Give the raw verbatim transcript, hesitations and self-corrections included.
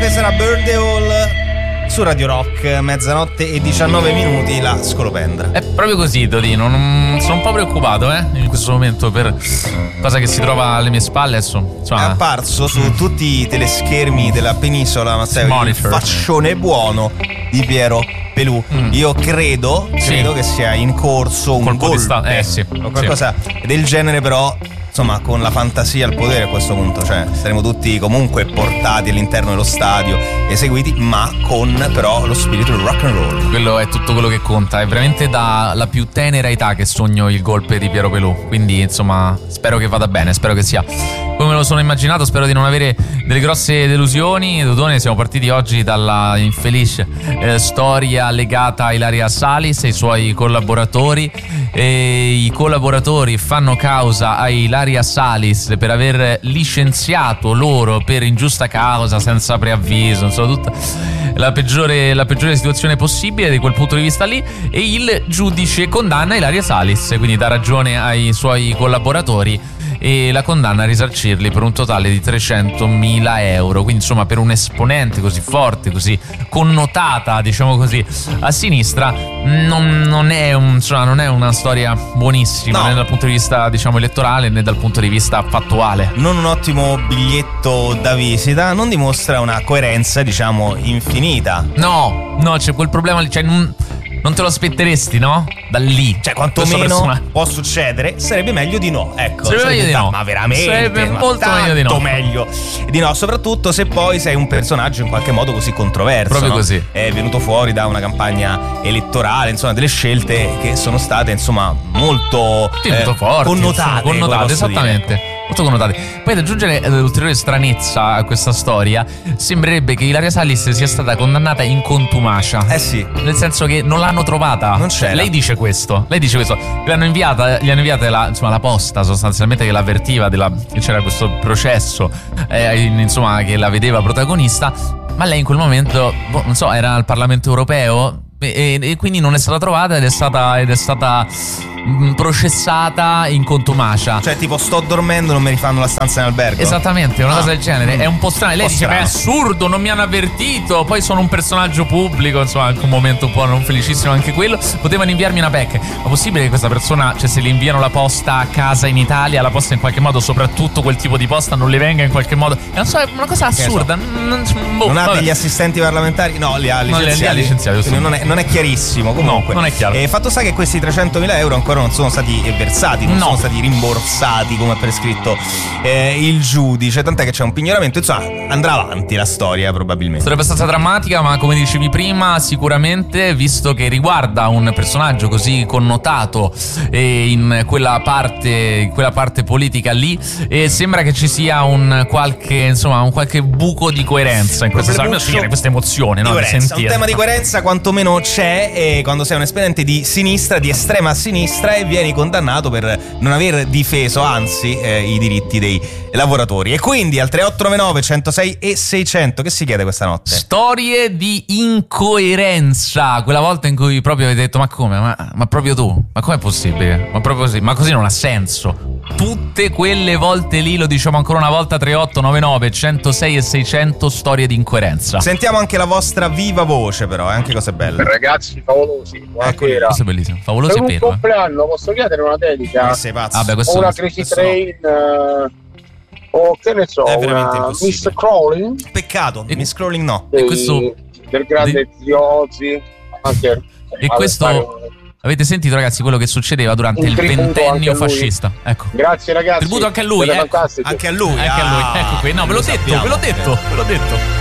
questa era Birthday Hall su Radio Rock, mezzanotte e diciannove minuti, la scolopendra. È proprio così, Dodino, non sono un po' preoccupato eh, in questo momento per cosa che si trova alle mie spalle adesso. Insomma, è apparso su mm. tutti i teleschermi della penisola, ma sai, il faccione buono di Piero Pelù. Mm. Io credo, credo sì. che sia in corso un colpo golpe di sta- eh, sì, o qualcosa sì. del genere, però insomma con la fantasia al potere a questo punto, cioè saremo tutti comunque portati all'interno dello stadio, eseguiti, ma con però lo spirito del rock and roll. Quello è tutto quello che conta, è veramente dalla più tenera età che sogno il golpe di Piero Pelù, quindi insomma spero che vada bene, spero che sia come me lo sono immaginato, spero di non avere delle grosse delusioni. Dodone, siamo partiti oggi dalla infelice eh, storia legata a Ilaria Salis e ai suoi collaboratori, e i collaboratori fanno causa a Ilaria Salis per aver licenziato loro per ingiusta causa, senza preavviso, insomma tutta la peggiore, la peggiore situazione possibile di quel punto di vista lì, e il giudice condanna Ilaria Salis, quindi dà ragione ai suoi collaboratori e la condanna a risarcirli per un totale di trecentomila euro. Quindi insomma per un esponente così forte, così connotata, diciamo così, a sinistra, non, non, è, un, insomma, non è una storia buonissima, no. né dal punto di vista diciamo elettorale né dal punto di vista fattuale. Non un ottimo biglietto da visita, non dimostra una coerenza diciamo infinita. No, no, c'è quel problema lì, cioè non... non te lo aspetteresti, no? Da lì. Cioè, quantomeno può succedere. Sarebbe meglio di no. Ecco. Sarebbe, sarebbe meglio di no. Ma veramente. Sarebbe ma molto meglio di no. meglio di no. Soprattutto se poi sei un personaggio in qualche modo così controverso. Proprio no? così. È venuto fuori da una campagna elettorale, insomma, delle scelte che sono state, insomma, molto, sì, molto eh, forti. Connotate. Connotate, esattamente. Dire. Molto connotati. Poi ad aggiungere eh, ulteriore stranezza a questa storia, sembrerebbe che Ilaria Salis sia stata condannata in contumacia. Eh sì. Nel senso che non l'hanno trovata. Non c'era. Lei dice questo. Lei dice questo. Gli hanno inviata, gli hanno inviata la, insomma, la posta sostanzialmente che l'avvertiva della, che c'era questo processo, eh, insomma, che la vedeva protagonista. Ma lei in quel momento, boh, non so, era al Parlamento Europeo. E, e quindi non è stata trovata ed è stata ed è stata mh, processata in contumacia. Cioè tipo sto dormendo, non mi rifanno la stanza in albergo. Esattamente, una ah. cosa del genere. È un po' strano. Lei po dice: strano. è assurdo, non mi hanno avvertito. Poi sono un personaggio pubblico. Insomma, anche un momento un po' non felicissimo anche quello. Potevano inviarmi una P E C. Ma possibile che questa persona, cioè se le inviano la posta a casa in Italia, la posta in qualche modo, soprattutto quel tipo di posta, non le venga in qualche modo? Non so, è una cosa assurda. So. Non, boh, non ha vabbè. degli assistenti parlamentari? No, li ha licenziati. Non li ha licenziati. Non è, non è chiarissimo. Comunque, no, non è chiaro. Eh, fatto sta che questi trecentomila euro ancora non sono stati versati, non no. sono stati rimborsati come ha prescritto eh, il giudice. Tant'è che c'è un pignoramento. Insomma, andrà avanti la storia probabilmente. Sarebbe stata drammatica, ma come dicevi prima, sicuramente, visto che riguarda un personaggio così connotato eh, in quella parte, in quella parte politica lì, e sembra che ci sia un qualche, insomma, un qualche buco di coerenza in questa storia. Almeno questa emozione, no? Coerenza, un tema di coerenza quantomeno c'è, e quando sei un esponente di sinistra, di estrema sinistra, e vieni condannato per non aver difeso, anzi, eh, i diritti dei lavoratori. E quindi al tre otto nove nove centosei e seicento, che si chiede questa notte? Storie di incoerenza. Quella volta in cui proprio avete detto: ma come? Ma, ma proprio tu? Ma com'è possibile? Ma proprio così? Ma così non ha senso. Tutte quelle volte lì, lo diciamo ancora una volta, tre otto nove nove centosei e seicento, storie di incoerenza. Sentiamo anche la vostra viva voce, però, eh, anche cose belle. Ragazzi favolosi, buonasera. Ecco, questo è bellissimo. Favolosi per e un vero. compleanno posso chiedere una dedica? Eh, sei pazzo. Vabbè, o una Crazy Train, no. O che ne so, una Miss Crawling. Peccato, e Miss Crawling no. Dei, e questo del grande di... Ziozzi. Anche e questo avete sentito, ragazzi, quello che succedeva durante il ventennio fascista. Ecco. Grazie ragazzi. Tributo anche a lui, eh. Anche a lui, anche a lui. Ah, ecco qui. No, ve l'ho detto, ve l'ho detto, ve l'ho detto.